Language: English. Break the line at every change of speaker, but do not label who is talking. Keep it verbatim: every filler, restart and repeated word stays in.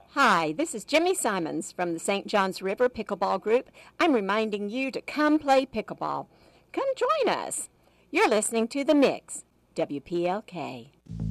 Hi, this is Jimmy Simons from the Saint Johns River Pickleball Group. I'm reminding you to come play pickleball. Come join us. You're listening to The Mix, W P L K.